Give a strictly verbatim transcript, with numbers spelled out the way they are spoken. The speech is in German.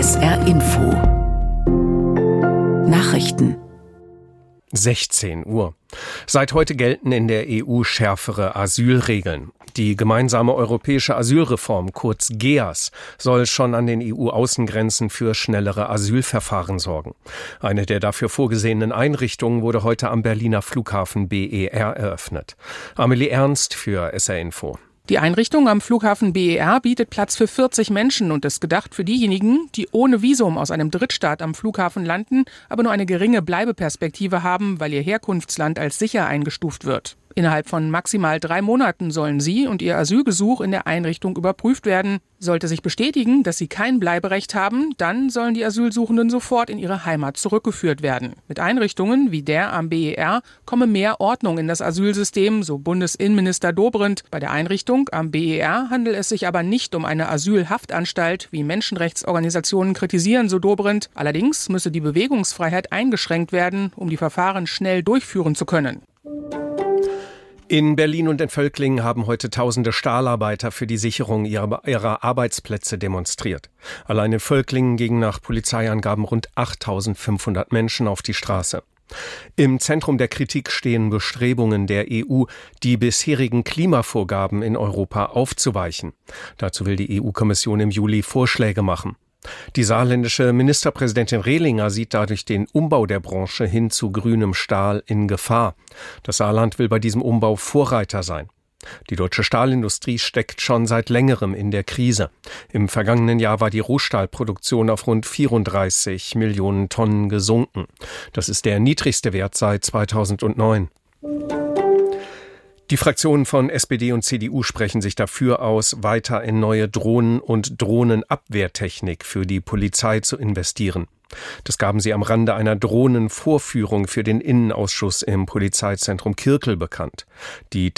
S R Info Nachrichten sechzehn Uhr. Seit heute gelten in der E U schärfere Asylregeln. Die gemeinsame europäische Asylreform, kurz G E A S, soll schon an den E U-Außengrenzen für schnellere Asylverfahren sorgen. Eine der dafür vorgesehenen Einrichtungen wurde heute am Berliner Flughafen B E R eröffnet. Amelie Ernst für S R Info. Die Einrichtung am Flughafen B E R bietet Platz für vierzig Menschen und ist gedacht für diejenigen, die ohne Visum aus einem Drittstaat am Flughafen landen, aber nur eine geringe Bleibeperspektive haben, weil ihr Herkunftsland als sicher eingestuft wird. Innerhalb von maximal drei Monaten sollen sie und ihr Asylgesuch in der Einrichtung überprüft werden. Sollte sich bestätigen, dass sie kein Bleiberecht haben, dann sollen die Asylsuchenden sofort in ihre Heimat zurückgeführt werden. Mit Einrichtungen wie der am B E R komme mehr Ordnung in das Asylsystem, so Bundesinnenminister Dobrindt. Bei der Einrichtung am B E R handelt es sich aber nicht um eine Asylhaftanstalt, wie Menschenrechtsorganisationen kritisieren, so Dobrindt. Allerdings müsse die Bewegungsfreiheit eingeschränkt werden, um die Verfahren schnell durchführen zu können. In Berlin und in Völklingen haben heute tausende Stahlarbeiter für die Sicherung ihrer, ihrer Arbeitsplätze demonstriert. Allein in Völklingen gingen nach Polizeiangaben rund achttausendfünfhundert Menschen auf die Straße. Im Zentrum der Kritik stehen Bestrebungen der E U, die bisherigen Klimavorgaben in Europa aufzuweichen. Dazu will die E U-Kommission im Juli Vorschläge machen. Die saarländische Ministerpräsidentin Rehlinger sieht dadurch den Umbau der Branche hin zu grünem Stahl in Gefahr. Das Saarland will bei diesem Umbau Vorreiter sein. Die deutsche Stahlindustrie steckt schon seit längerem in der Krise. Im vergangenen Jahr war die Rohstahlproduktion auf rund vierunddreißig Millionen Tonnen gesunken. Das ist der niedrigste Wert seit zweitausendneun. Die Fraktionen von S P D und C D U sprechen sich dafür aus, weiter in neue Drohnen und Drohnenabwehrtechnik für die Polizei zu investieren. Das gaben sie am Rande einer Drohnenvorführung für den Innenausschuss im Polizeizentrum Kirkel bekannt. Die